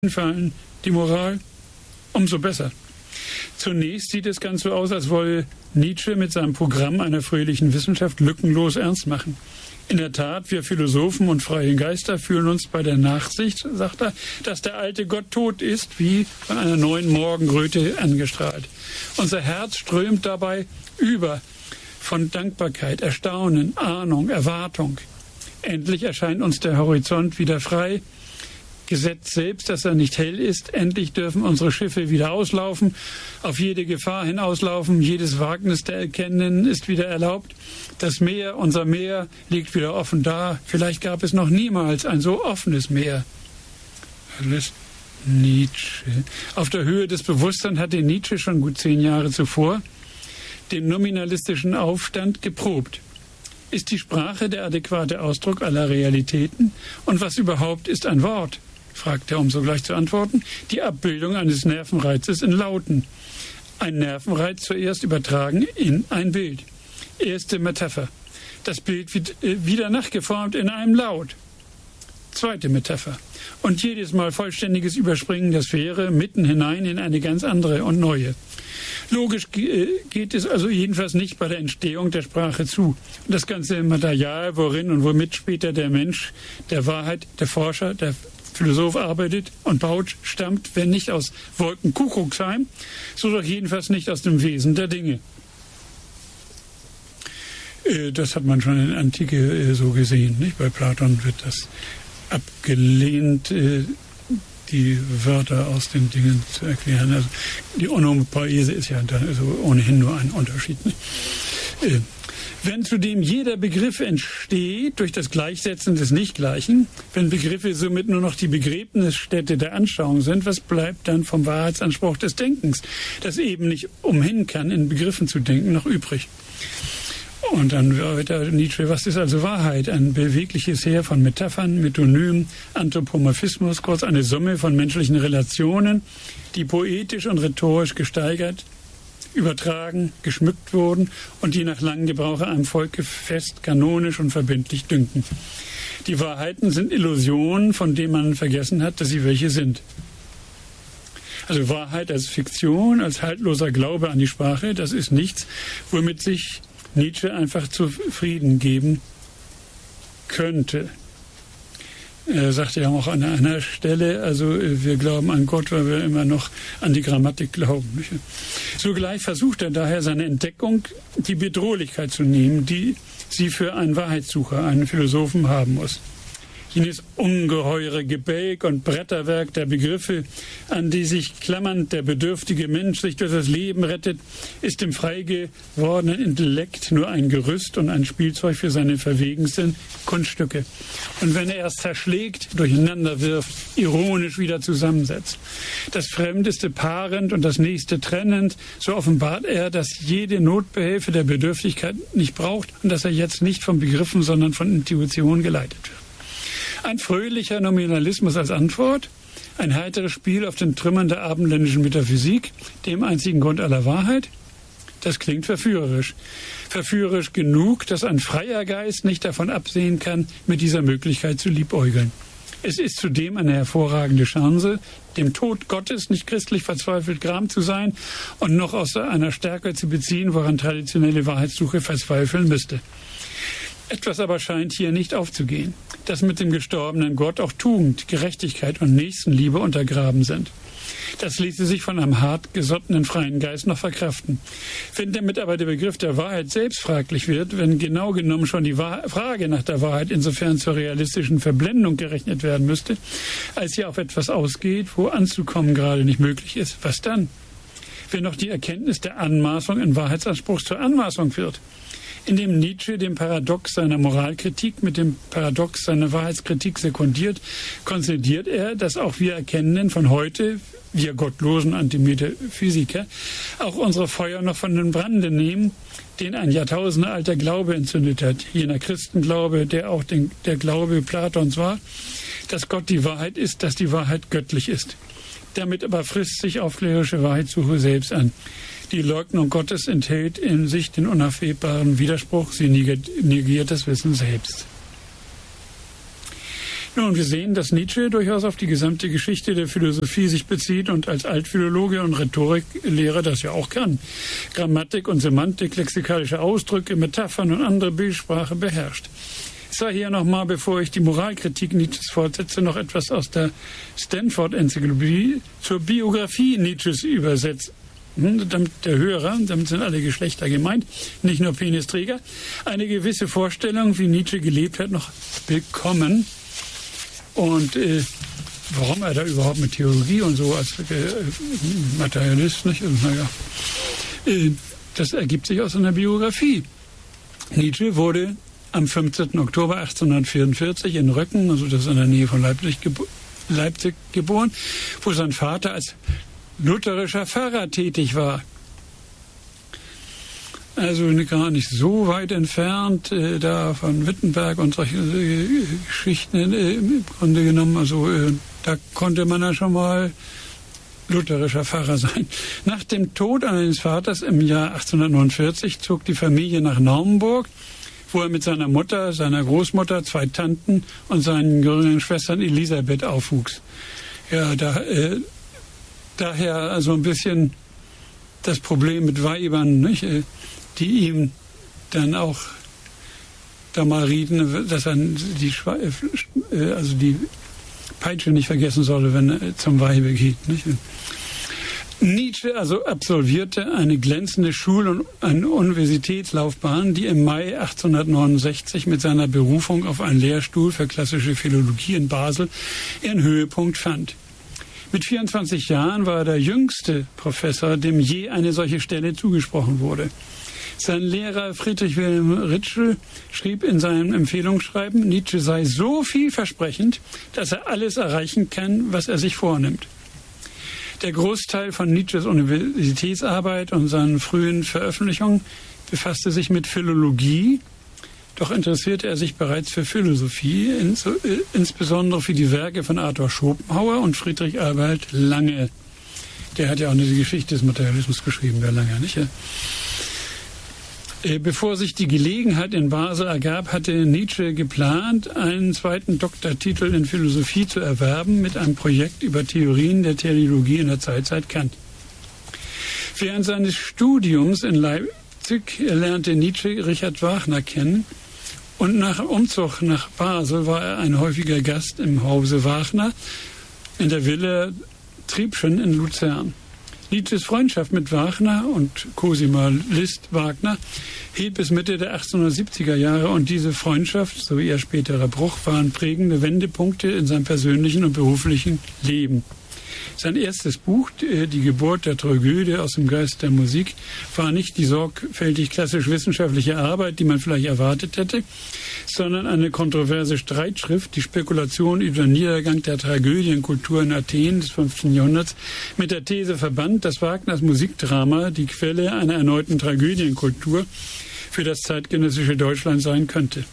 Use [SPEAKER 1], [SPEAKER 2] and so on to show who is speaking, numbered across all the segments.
[SPEAKER 1] fallen, die Moral, umso besser. Zunächst sieht es ganz so aus, als wolle Nietzsche mit seinem Programm einer fröhlichen Wissenschaft lückenlos ernst machen. In der Tat, wir Philosophen und freie Geister fühlen uns bei der Nachsicht, sagt er, dass der alte Gott tot ist, wie von einer neuen Morgenröte angestrahlt. Unser Herz strömt dabei über von Dankbarkeit, Erstaunen, Ahnung, Erwartung. Endlich erscheint uns der Horizont wieder frei. Gesetz selbst, dass er nicht hell ist. Endlich dürfen unsere Schiffe wieder auslaufen, auf jede Gefahr hinauslaufen. Jedes Wagnis der Erkennen ist wieder erlaubt. Das Meer, unser Meer, liegt wieder offen da. Vielleicht gab es noch niemals ein so offenes Meer. Alles Nietzsche. Auf der Höhe des Bewusstseins hatte Nietzsche schon gut 10 Jahre zuvor den nominalistischen Aufstand geprobt. Ist die Sprache der adäquate Ausdruck aller Realitäten? Und was überhaupt ist ein Wort? Fragt er, um sogleich zu antworten. Die Abbildung eines Nervenreizes in Lauten. Ein Nervenreiz zuerst übertragen in ein Bild. Erste Metapher. Das Bild wird wieder nachgeformt in einem Laut. Zweite Metapher. Und jedes Mal vollständiges Überspringen der Sphäre mitten hinein in eine ganz andere und neue. Logisch geht es also jedenfalls nicht bei der Entstehung der Sprache zu. Das ganze Material, worin und womit später der Mensch, der Wahrheit, der Forscher, der Philosoph arbeitet und baut, stammt, wenn nicht aus Wolkenkuckucksheim, so doch jedenfalls nicht aus dem Wesen der Dinge. Das hat man schon in der Antike so gesehen. Nicht? Bei Platon wird das abgelehnt, die Wörter aus den Dingen zu erklären. Also die Onopoiese ist ja dann also ohnehin nur ein Unterschied. Wenn zudem jeder Begriff entsteht durch das Gleichsetzen des Nichtgleichen, wenn Begriffe somit nur noch die Begräbnisstätte der Anschauung sind, was bleibt dann vom Wahrheitsanspruch des Denkens, das eben nicht umhin kann, in Begriffen zu denken, noch übrig? Und dann weiter Nietzsche, was ist also Wahrheit? Ein bewegliches Heer von Metaphern, Metonymen, Anthropomorphismus, kurz eine Summe von menschlichen Relationen, die poetisch und rhetorisch gesteigert, übertragen, geschmückt wurden und die nach langem Gebrauche einem Volke fest, kanonisch und verbindlich dünken. Die Wahrheiten sind Illusionen, von denen man vergessen hat, dass sie welche sind. Also Wahrheit als Fiktion, als haltloser Glaube an die Sprache, das ist nichts, womit sich Nietzsche einfach zufrieden geben könnte. Er sagte ja auch an einer Stelle, also wir glauben an Gott, weil wir immer noch an die Grammatik glauben. Nicht? Zugleich versucht er daher seine Entdeckung, die Bedrohlichkeit zu nehmen, die sie für einen Wahrheitssucher, einen Philosophen haben muss. Jenes ungeheure Gebälk und Bretterwerk der Begriffe, an die sich klammernd der bedürftige Mensch sich durch das Leben rettet, ist dem frei gewordenen Intellekt nur ein Gerüst und ein Spielzeug für seine verwegensten Kunststücke. Und wenn er es zerschlägt, durcheinander wirft, ironisch wieder zusammensetzt, das Fremdeste paarend und das Nächste trennend, so offenbart er, dass jede Notbehelfe der Bedürftigkeit nicht braucht und dass er jetzt nicht von Begriffen, sondern von Intuition geleitet wird. Ein fröhlicher Nominalismus als Antwort, ein heiteres Spiel auf den Trümmern der abendländischen Metaphysik, dem einzigen Grund aller Wahrheit, das klingt verführerisch. Verführerisch genug, dass ein freier Geist nicht davon absehen kann, mit dieser Möglichkeit zu liebäugeln. Es ist zudem eine hervorragende Chance, dem Tod Gottes nicht christlich verzweifelt gram zu sein und noch aus einer Stärke zu beziehen, woran traditionelle Wahrheitssuche verzweifeln müsste. Etwas aber scheint hier nicht aufzugehen, dass mit dem gestorbenen Gott auch Tugend, Gerechtigkeit und Nächstenliebe untergraben sind. Das ließe sich von einem hartgesottenen freien Geist noch verkraften. Wenn damit aber der Begriff der Wahrheit selbst fraglich wird, wenn genau genommen schon die Frage nach der Wahrheit insofern zur realistischen Verblendung gerechnet werden müsste, als sie auf etwas ausgeht, wo anzukommen gerade nicht möglich ist, was dann? Wenn noch die Erkenntnis der Anmaßung in Wahrheitsanspruch zur Anmaßung wird, indem Nietzsche dem Paradox seiner Moralkritik mit dem Paradox seiner Wahrheitskritik sekundiert, konzediert er, dass auch wir Erkennenden von heute, wir gottlosen Antimetaphysiker, auch unsere Feuer noch von den Brande nehmen, den ein jahrtausendealter Glaube entzündet hat. Jener Christenglaube, der auch der Glaube Platons war, dass Gott die Wahrheit ist, dass die Wahrheit göttlich ist. Damit aber frisst sich aufklärerische Wahrheitssuche selbst an. Die Leugnung Gottes enthält in sich den unaufhebbaren Widerspruch, sie negiert das Wissen selbst. Nun, wir sehen, dass Nietzsche durchaus auf die gesamte Geschichte der Philosophie sich bezieht und als Altphilologe und Rhetoriklehrer das ja auch kann. Grammatik und Semantik, lexikalische Ausdrücke, Metaphern und andere Bildsprache beherrscht. Ich sage hier nochmal, bevor ich die Moralkritik Nietzsches fortsetze, noch etwas aus der Stanford-Enzyklopädie zur Biografie Nietzsches übersetzt. Damit der Hörer, damit sind alle Geschlechter gemeint, nicht nur Penisträger, eine gewisse Vorstellung, wie Nietzsche gelebt hat, noch bekommen. Und warum er da überhaupt mit Theologie und so als Materialist, nicht? Das ergibt sich aus seiner Biografie. Nietzsche wurde am 15. Oktober 1844 in Röcken, also das ist in der Nähe von Leipzig geboren, wo sein Vater als lutherischer Pfarrer tätig war. Also gar nicht so weit entfernt da von Wittenberg und solche Geschichten im Grunde genommen. Also da konnte man ja schon mal lutherischer Pfarrer sein. Nach dem Tod eines Vaters im Jahr 1849 zog die Familie nach Naumburg, wo er mit seiner Mutter, seiner Großmutter, 2 Tanten und seinen jüngeren Schwestern Elisabeth aufwuchs. Ja, daher also ein bisschen das Problem mit Weibern, nicht, die ihm dann auch da mal rieten, dass er die Peitsche nicht vergessen solle, wenn er zum Weibe geht. Nicht? Nietzsche also absolvierte eine glänzende Schul- und eine Universitätslaufbahn, die im Mai 1869 mit seiner Berufung auf einen Lehrstuhl für klassische Philologie in Basel ihren Höhepunkt fand. Mit 24 Jahren war er der jüngste Professor, dem je eine solche Stelle zugesprochen wurde. Sein Lehrer Friedrich Wilhelm Ritschl schrieb in seinem Empfehlungsschreiben, Nietzsche sei so vielversprechend, dass er alles erreichen kann, was er sich vornimmt. Der Großteil von Nietzsches Universitätsarbeit und seinen frühen Veröffentlichungen befasste sich mit Philologie, doch interessierte er sich bereits für Philosophie, insbesondere für die Werke von Arthur Schopenhauer und Friedrich Albert Lange. Der hat ja auch eine Geschichte des Materialismus geschrieben, der Lange, nicht? Bevor sich die Gelegenheit in Basel ergab, hatte Nietzsche geplant, einen 2. Doktortitel in Philosophie zu erwerben mit einem Projekt über Theorien der Teleologie in der Zeitzeit Kant. Während seines Studiums in Leipzig lernte Nietzsche Richard Wagner kennen und nach dem Umzug nach Basel war er ein häufiger Gast im Hause Wagner in der Villa Triebschen in Luzern. Nietzsches Freundschaft mit Wagner und Cosima Liszt Wagner hielt bis Mitte der 1870er Jahre und diese Freundschaft sowie ihr späterer Bruch waren prägende Wendepunkte in seinem persönlichen und beruflichen Leben. Sein erstes Buch, Die Geburt der Tragödie aus dem Geist der Musik, war nicht die sorgfältig klassisch-wissenschaftliche Arbeit, die man vielleicht erwartet hätte, sondern eine kontroverse Streitschrift, die Spekulation über den Niedergang der Tragödienkultur in Athen des 15. Jahrhunderts mit der These verband, dass Wagners Musikdrama die Quelle einer erneuten Tragödienkultur für das zeitgenössische Deutschland sein könnte.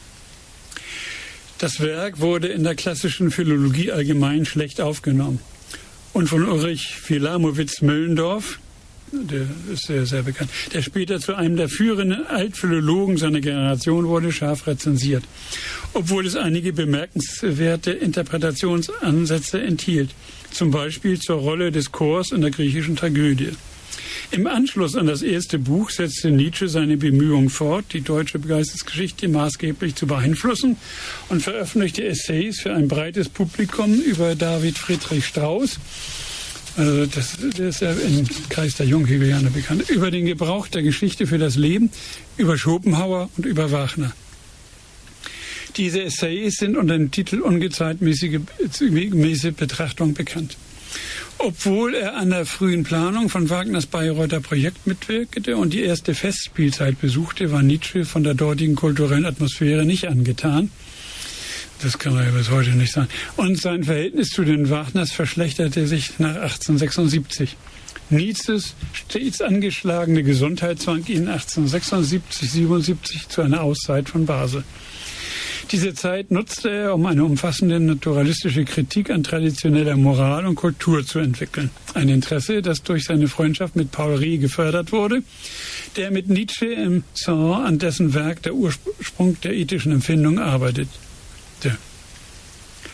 [SPEAKER 1] Das Werk wurde in der klassischen Philologie allgemein schlecht aufgenommen. Und von Ulrich Philamowitz-Möllendorf, der ist sehr, sehr bekannt, der später zu einem der führenden Altphilologen seiner Generation wurde, scharf rezensiert, obwohl es einige bemerkenswerte Interpretationsansätze enthielt, zum Beispiel zur Rolle des Chors in der griechischen Tragödie. Im Anschluss an das erste Buch setzte Nietzsche seine Bemühungen fort, die deutsche Geistesgeschichte maßgeblich zu beeinflussen und veröffentlichte Essays für ein breites Publikum über David Friedrich Strauss, also der ist ja im Kreis der Junghegelianer bekannt, über den Gebrauch der Geschichte für das Leben, über Schopenhauer und über Wagner. Diese Essays sind unter dem Titel Ungezeitmäßige Betrachtung bekannt. Obwohl er an der frühen Planung von Wagners Bayreuther Projekt mitwirkte und die erste Festspielzeit besuchte, war Nietzsche von der dortigen kulturellen Atmosphäre nicht angetan. Das kann er ja bis heute nicht sein. Und sein Verhältnis zu den Wagners verschlechterte sich nach 1876. Nietzsches stets angeschlagene Gesundheit zwang ihn 1876/77 zu einer Auszeit von Basel. Diese Zeit nutzte er, um eine umfassende naturalistische Kritik an traditioneller Moral und Kultur zu entwickeln. Ein Interesse, das durch seine Freundschaft mit Paul Rée gefördert wurde, der mit Nietzsche im Salon an dessen Werk Der Ursprung der ethischen Empfindung arbeitete.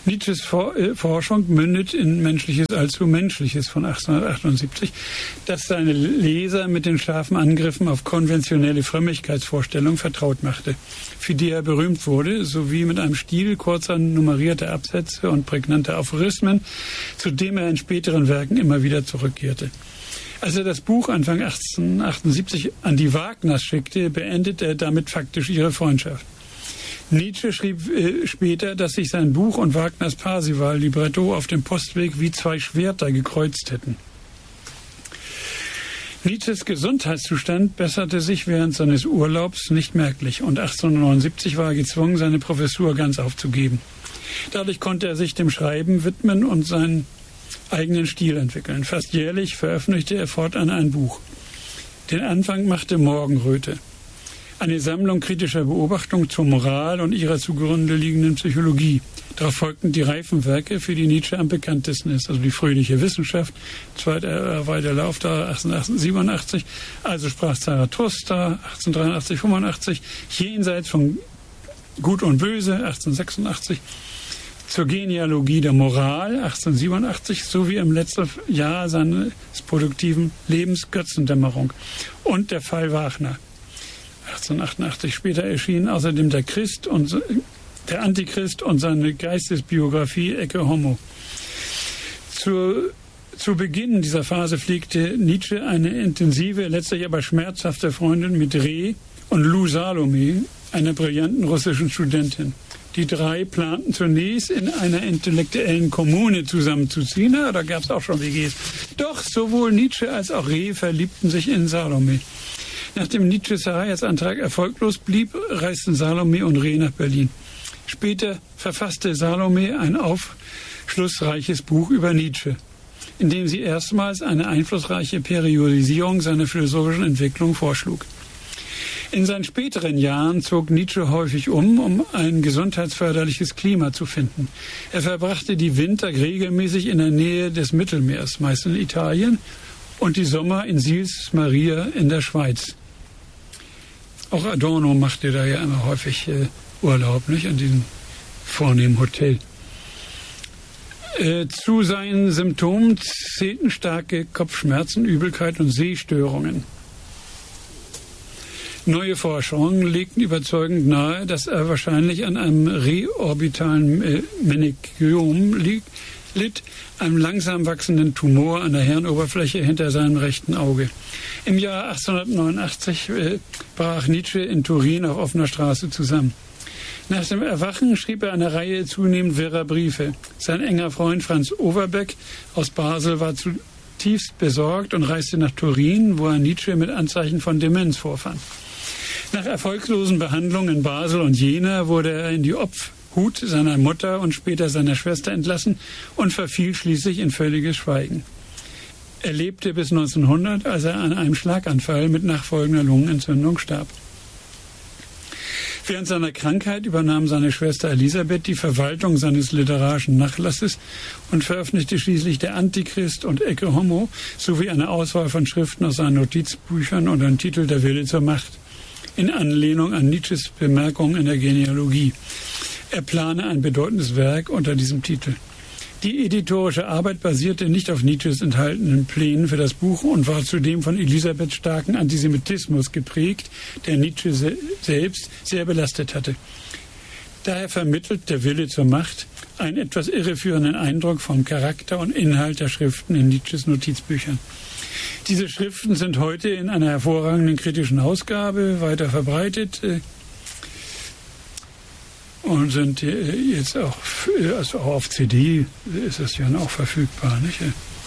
[SPEAKER 1] Nietzsches Forschung mündet in Menschliches allzu Menschliches von 1878, das seine Leser mit den scharfen Angriffen auf konventionelle Frömmigkeitsvorstellungen vertraut machte, für die er berühmt wurde, sowie mit einem Stil kurzer nummerierter Absätze und prägnanter Aphorismen, zu dem er in späteren Werken immer wieder zurückkehrte. Als er das Buch Anfang 1878 an die Wagners schickte, beendet er damit faktisch ihre Freundschaft. Nietzsche schrieb später, dass sich sein Buch und Wagners Parsival-Libretto auf dem Postweg wie zwei Schwerter gekreuzt hätten. Nietzsches Gesundheitszustand besserte sich während seines Urlaubs nicht merklich und 1879 war er gezwungen, seine Professur ganz aufzugeben. Dadurch konnte er sich dem Schreiben widmen und seinen eigenen Stil entwickeln. Fast jährlich veröffentlichte er fortan ein Buch. Den Anfang machte Morgenröte, eine Sammlung kritischer Beobachtungen zur Moral und ihrer zugrunde liegenden Psychologie. Darauf folgten die reifen Werke, für die Nietzsche am bekanntesten ist, also die Fröhliche Wissenschaft, zweiter weiter Laufdauer 1887, also sprach Zarathustra 1883, 85, Jenseits von Gut und Böse 1886, zur Genealogie der Moral 1887 sowie im letzten Jahr seines produktiven Lebens Götzendämmerung und der Fall Wagner 1888. Später erschienen außerdem der Antichrist und seine Geistesbiografie Ecce Homo. Zu Beginn dieser Phase pflegte Nietzsche eine intensive, letztlich aber schmerzhafte Freundin mit Reh und Lou Salome, einer brillanten russischen Studentin. Die drei planten zunächst in einer intellektuellen Kommune zusammenzuziehen. Ja, da gab es auch schon WGs. Doch sowohl Nietzsche als auch Reh verliebten sich in Salome. Nachdem Nietzsches Heiratsantrag erfolglos blieb, reisten Salome und Reh nach Berlin. Später verfasste Salome ein aufschlussreiches Buch über Nietzsche, in dem sie erstmals eine einflussreiche Periodisierung seiner philosophischen Entwicklung vorschlug. In seinen späteren Jahren zog Nietzsche häufig um ein gesundheitsförderliches Klima zu finden. Er verbrachte die Winter regelmäßig in der Nähe des Mittelmeers, meist in Italien, und die Sommer in Sils Maria in der Schweiz. Auch Adorno machte da ja immer häufig Urlaub, nicht, in diesem vornehmen Hotel. Zu seinen Symptomen zählten starke Kopfschmerzen, Übelkeit und Sehstörungen. Neue Forschungen legten überzeugend nahe, dass er wahrscheinlich an einem reorbitalen Meningiom litt, einem langsam wachsenden Tumor an der Hirnoberfläche hinter seinem rechten Auge. Im Jahr 1889 brach Nietzsche in Turin auf offener Straße zusammen. Nach dem Erwachen schrieb er eine Reihe zunehmend wirrer Briefe. Sein enger Freund Franz Overbeck aus Basel war zutiefst besorgt und reiste nach Turin, wo er Nietzsche mit Anzeichen von Demenz vorfand. Nach erfolglosen Behandlungen in Basel und Jena wurde er in die Obhut seiner Mutter und später seiner Schwester entlassen und verfiel schließlich in völliges Schweigen. Er lebte bis 1900, als er an einem Schlaganfall mit nachfolgender Lungenentzündung starb. Während seiner Krankheit übernahm seine Schwester Elisabeth die Verwaltung seines literarischen Nachlasses und veröffentlichte schließlich Der Antichrist und Ecce Homo sowie eine Auswahl von Schriften aus seinen Notizbüchern unter dem Titel Der Wille zur Macht, in Anlehnung an Nietzsches Bemerkungen in der Genealogie. Er plane ein bedeutendes Werk unter diesem Titel. Die editorische Arbeit basierte nicht auf Nietzsches enthaltenen Plänen für das Buch und war zudem von Elisabeths starken Antisemitismus geprägt, der Nietzsche selbst sehr belastet hatte. Daher vermittelt Der Wille zur Macht einen etwas irreführenden Eindruck vom Charakter und Inhalt der Schriften in Nietzsches Notizbüchern. Diese Schriften sind heute in einer hervorragenden kritischen Ausgabe weiter verbreitet und sind jetzt auch, also auch auf CD ist es ja auch verfügbar, nicht?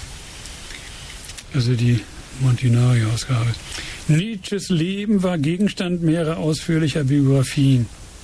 [SPEAKER 1] Also die Montinari-Ausgabe. Nietzsches Leben war Gegenstand mehrerer ausführlicher Biografien.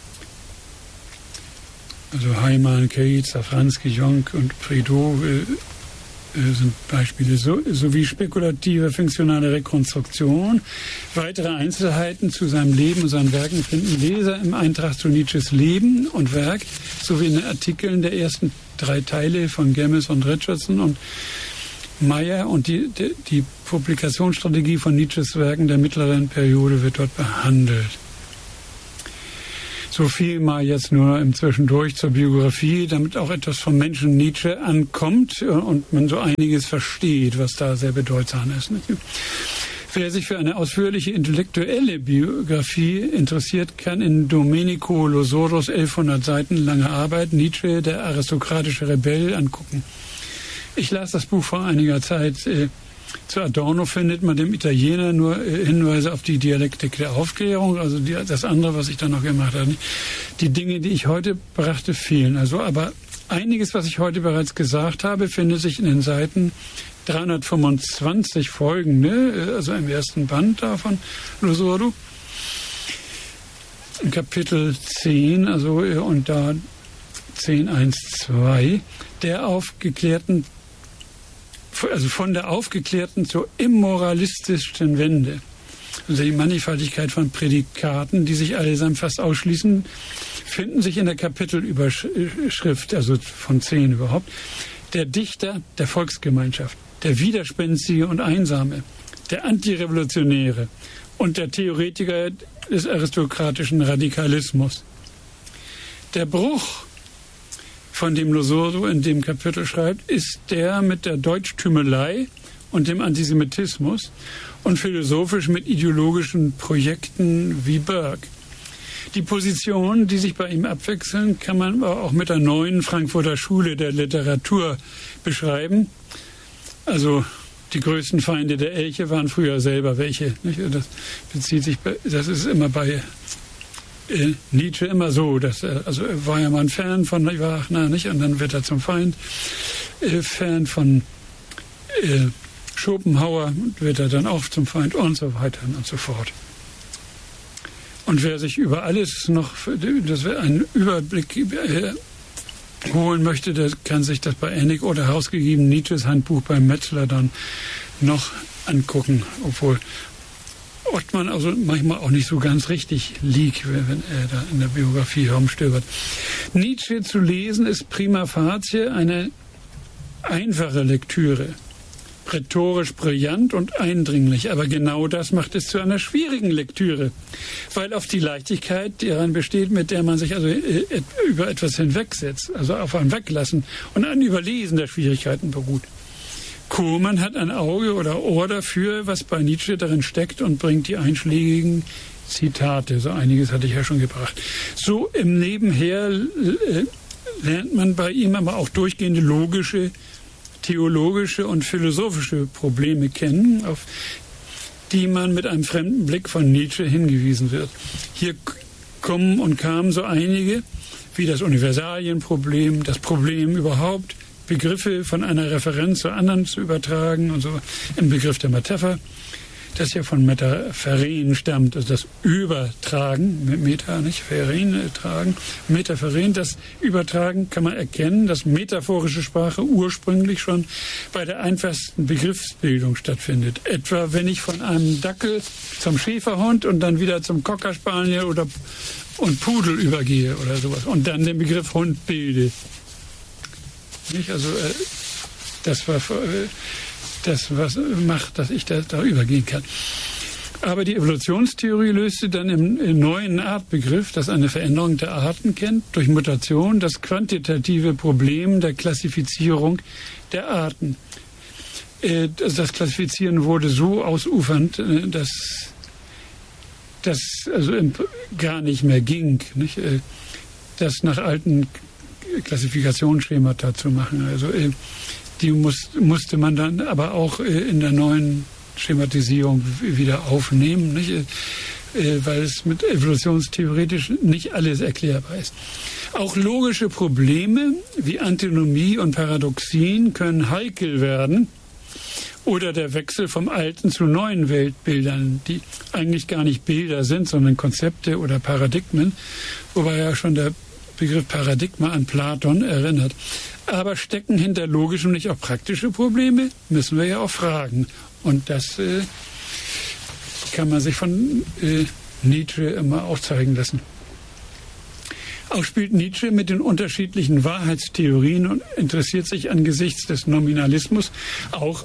[SPEAKER 1] Also Heimann, Keats, Safransky, Jonk und Prideaux sind Beispiele, sowie spekulative funktionale Rekonstruktion. Weitere Einzelheiten zu seinem Leben und seinen Werken finden Leser im Eintrag zu Nietzsches Leben und Werk sowie in den Artikeln der ersten 3 Teile von Gemmes und Richardson und Meyer, und die Publikationsstrategie von Nietzsches Werken der mittleren Periode wird dort behandelt. So viel mal jetzt nur im Zwischendurch zur Biografie, damit auch etwas vom Menschen Nietzsche ankommt und man so einiges versteht, was da sehr bedeutsam ist. Wer sich für eine ausführliche intellektuelle Biografie interessiert, kann in Domenico Losoros 1100 Seiten lange Arbeit Nietzsche, der aristokratische Rebell, angucken. Ich las das Buch vor einiger Zeit. Zu Adorno findet man dem Italiener nur Hinweise auf die Dialektik der Aufklärung, also das andere, was ich da noch gemacht habe. Die Dinge, die ich heute brachte, fehlen. Also, aber einiges, was ich heute bereits gesagt habe, findet sich in den Seiten 325 folgende, also im ersten Band davon, Losoro, Kapitel 10, also und da 10.1.2, von der aufgeklärten zur immoralistischen Wende. Also die Mannigfaltigkeit von Prädikaten, die sich allesamt fast ausschließen, finden sich in der Kapitelüberschrift, also von 10 überhaupt. Der Dichter der Volksgemeinschaft, der Widerspenstige und Einsame, der Antirevolutionäre und der Theoretiker des aristokratischen Radikalismus. Der Bruch, von dem Losoro in dem Kapitel schreibt, ist der mit der Deutschtümelei und dem Antisemitismus und philosophisch mit ideologischen Projekten wie Burke. Die Positionen, die sich bei ihm abwechseln, kann man aber auch mit der neuen Frankfurter Schule der Literatur beschreiben. Also die größten Feinde der Elche waren früher selber welche. Nicht? Das ist immer bei Nietzsche immer so, dass er war ja mal ein Fan von Wagner, nicht? Und dann wird er zum Feind. Fan von Schopenhauer wird er dann auch zum Feind und so weiter und so fort. Und wer sich über alles noch einen Überblick holen möchte, der kann sich das bei Ennig oder herausgegeben Nietzsches Handbuch beim Metzler dann noch angucken, obwohl Ottmann also manchmal auch nicht so ganz richtig liegt, wenn er da in der Biografie herumstöbert. Nietzsche zu lesen ist prima facie eine einfache Lektüre. Rhetorisch brillant und eindringlich, aber genau das macht es zu einer schwierigen Lektüre, weil auf die Leichtigkeit, die daran besteht, mit der man sich also über etwas hinwegsetzt, also auf ein Weglassen und ein Überlesen der Schwierigkeiten beruht. Kuhlmann hat ein Auge oder Ohr dafür, was bei Nietzsche darin steckt und bringt die einschlägigen Zitate. So einiges hatte ich ja schon gebracht. So im Nebenher lernt man bei ihm aber auch durchgehende logische, theologische und philosophische Probleme kennen, auf die man mit einem fremden Blick von Nietzsche hingewiesen wird. Hier kommen und kamen so einige, wie das Universalienproblem, das Problem überhaupt, Begriffe von einer Referenz zur anderen zu übertragen und so im Begriff der Metapher, das ja von Metapheren stammt, also das Übertragen, mit Meta, nicht Pheren tragen, Metapheren, das Übertragen kann man erkennen, dass metaphorische Sprache ursprünglich schon bei der einfachsten Begriffsbildung stattfindet. Etwa wenn ich von einem Dackel zum Schäferhund und dann wieder zum Cocker Spaniel und Pudel übergehe oder sowas und dann den Begriff Hund bilde. Nicht? Also das was macht, dass ich da übergehen kann. Aber die Evolutionstheorie löste dann im neuen Artbegriff, das eine Veränderung der Arten kennt, durch Mutation das quantitative Problem der Klassifizierung der Arten. Das Klassifizieren wurde so ausufernd, dass das also gar nicht mehr ging, nicht? Das nach alten Klassifikationsschemata zu machen. Also die musste man dann aber auch in der neuen Schematisierung wieder aufnehmen, nicht? Weil es mit evolutionstheoretisch nicht alles erklärbar ist. Auch logische Probleme wie Antinomie und Paradoxien können heikel werden oder der Wechsel vom alten zu neuen Weltbildern, die eigentlich gar nicht Bilder sind, sondern Konzepte oder Paradigmen, wobei ja schon der Begriff Paradigma an Platon erinnert. Aber stecken hinter logischen nicht auch praktische Probleme? Müssen wir ja auch fragen. Und das kann man sich von Nietzsche immer aufzeigen lassen. Auch spielt Nietzsche mit den unterschiedlichen Wahrheitstheorien und interessiert sich angesichts des Nominalismus auch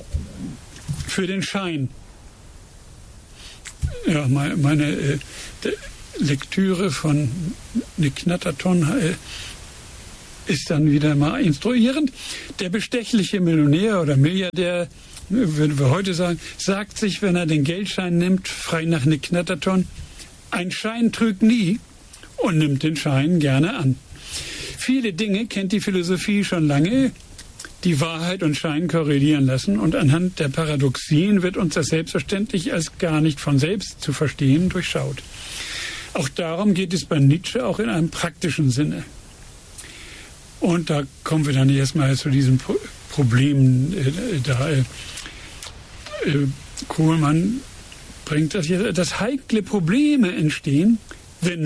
[SPEAKER 1] für den Schein. Ja, Lektüre von Nick Knatterton ist dann wieder mal instruierend. Der bestechliche Millionär oder Milliardär, würden wir heute sagen, sagt sich, wenn er den Geldschein nimmt, frei nach Nick Knatterton, ein Schein trügt nie, und nimmt den Schein gerne an. Viele Dinge kennt die Philosophie schon lange, die Wahrheit und Schein korrelieren lassen, und anhand der Paradoxien wird uns das selbstverständlich als gar nicht von selbst zu verstehen durchschaut. Auch darum geht es bei Nietzsche, auch in einem praktischen Sinne. Und da kommen wir dann erstmal zu diesem Problem. Kuhlmann bringt das hier, dass heikle Probleme entstehen, wenn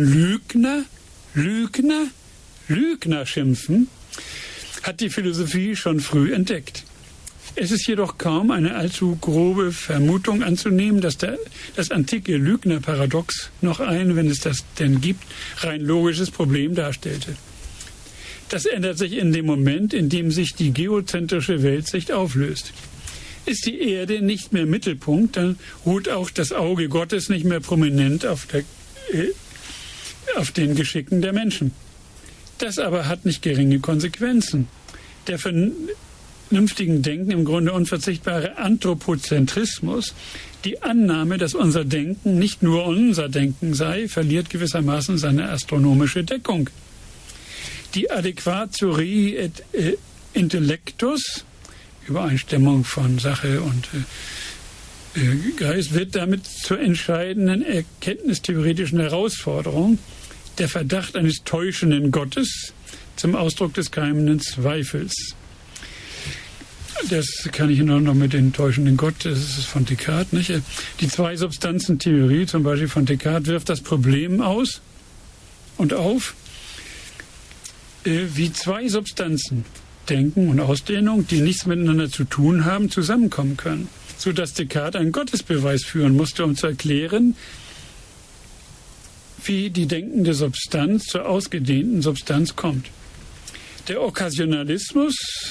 [SPEAKER 1] Lügner schimpfen, hat die Philosophie schon früh entdeckt. Es ist jedoch kaum eine allzu grobe Vermutung anzunehmen, dass das antike Lügner-Paradox noch ein, wenn es das denn gibt, rein logisches Problem darstellte. Das ändert sich in dem Moment, in dem sich die geozentrische Weltsicht auflöst. Ist die Erde nicht mehr Mittelpunkt, dann ruht auch das Auge Gottes nicht mehr prominent auf den Geschicken der Menschen. Das aber hat nicht geringe Konsequenzen. Der vernünftigen Denken im Grunde unverzichtbare Anthropozentrismus, die Annahme, dass unser Denken nicht nur unser Denken sei, verliert gewissermaßen seine astronomische Deckung. Die Adequatio rei et intellectus, Übereinstimmung von Sache und Geist, wird damit zur entscheidenden erkenntnistheoretischen Herausforderung, der Verdacht eines täuschenden Gottes zum Ausdruck des keimenden Zweifels. Das kann ich noch mit dem täuschenden Gott, das ist von Descartes, nicht? Die Zwei-Substanzen-Theorie, zum Beispiel von Descartes, wirft das Problem aus und auf, wie zwei Substanzen, Denken und Ausdehnung, die nichts miteinander zu tun haben, zusammenkommen können, sodass Descartes einen Gottesbeweis führen musste, um zu erklären, wie die denkende Substanz zur ausgedehnten Substanz kommt. Der Okkasionalismus,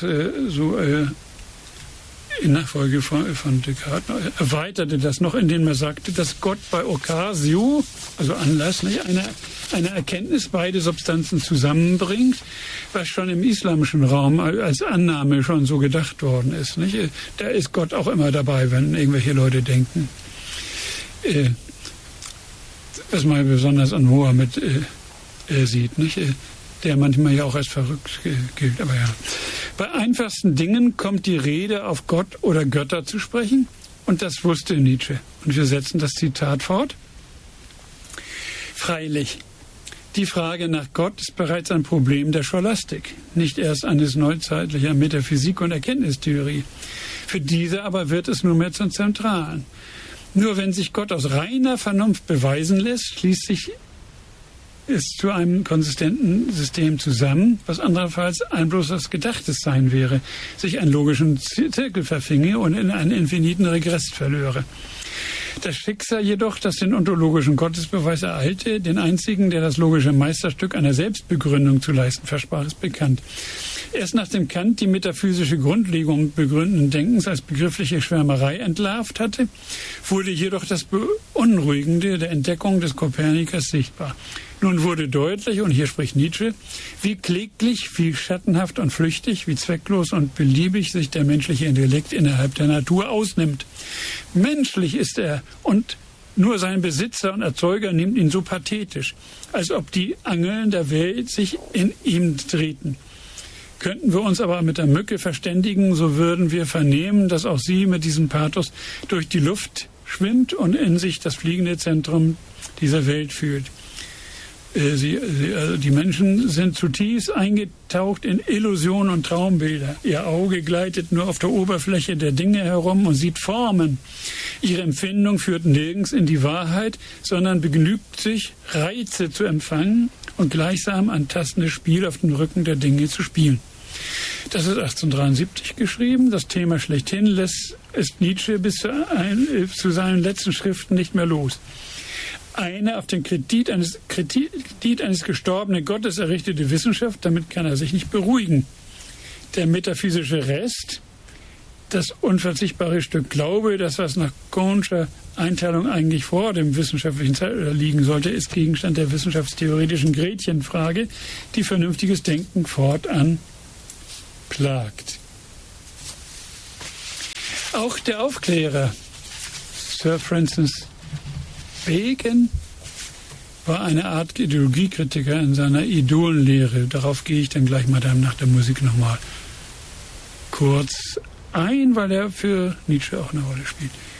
[SPEAKER 1] in Nachfolge von Descartes, erweiterte das noch, indem er sagte, dass Gott bei Occasio, also Anlass, nicht, eine Erkenntnis beide Substanzen zusammenbringt, was schon im islamischen Raum als Annahme schon so gedacht worden ist. Nicht? Da ist Gott auch immer dabei, wenn irgendwelche Leute denken. Was man besonders an Mohammed sieht, nicht? Der manchmal ja auch als verrückt gilt. Aber ja. Bei einfachsten Dingen kommt die Rede auf Gott oder Götter zu sprechen, und das wusste Nietzsche. Und wir setzen das Zitat fort. Freilich, die Frage nach Gott ist bereits ein Problem der Scholastik, nicht erst eines neuzeitlicher Metaphysik und Erkenntnistheorie. Für diese aber wird es nunmehr zum Zentralen. Nur wenn sich Gott aus reiner Vernunft beweisen lässt, schließt sich es zu einem konsistenten System zusammen, was andernfalls ein bloßes Gedachtes sein wäre, sich einen logischen Zirkel verfinge und in einen infiniten Regress verlöre. Das Schicksal jedoch, das den ontologischen Gottesbeweis ereilte, den einzigen, der das logische Meisterstück einer Selbstbegründung zu leisten versprach, ist bekannt. Erst nachdem Kant die metaphysische Grundlegung begründenden Denkens als begriffliche Schwärmerei entlarvt hatte, wurde jedoch das Beunruhigende der Entdeckung des Kopernikers sichtbar. Nun wurde deutlich, und hier spricht Nietzsche, wie kläglich, wie schattenhaft und flüchtig, wie zwecklos und beliebig sich der menschliche Intellekt innerhalb der Natur ausnimmt. Menschlich ist er, und nur sein Besitzer und Erzeuger nimmt ihn so pathetisch, als ob die Angeln der Welt sich in ihm drehten. Könnten wir uns aber mit der Mücke verständigen, so würden wir vernehmen, dass auch sie mit diesem Pathos durch die Luft schwimmt und in sich das fliegende Zentrum dieser Welt fühlt. Die Menschen sind zutiefst eingetaucht in Illusionen und Traumbilder. Ihr Auge gleitet nur auf der Oberfläche der Dinge herum und sieht Formen. Ihre Empfindung führt nirgends in die Wahrheit, sondern begnügt sich, Reize zu empfangen und gleichsam ein tastendes Spiel auf dem Rücken der Dinge zu spielen. Das ist 1873 geschrieben. Das Thema schlechthin lässt es Nietzsche bis zu seinen letzten Schriften nicht mehr los. Eine auf den Kredit eines gestorbenen Gottes errichtete Wissenschaft, damit kann er sich nicht beruhigen. Der metaphysische Rest das unverzichtbare Stück Glaube, das, was nach Kohnscher Einteilung eigentlich vor dem wissenschaftlichen Zeitalter liegen sollte, ist Gegenstand der wissenschaftstheoretischen Gretchenfrage, die vernünftiges Denken fortan plagt. Auch der Aufklärer Sir Francis Bacon war eine Art Ideologiekritiker in seiner Idolenlehre. Darauf gehe ich dann gleich mal dann nach der Musik nochmal kurz ein, weil er für Nietzsche auch eine Rolle spielt.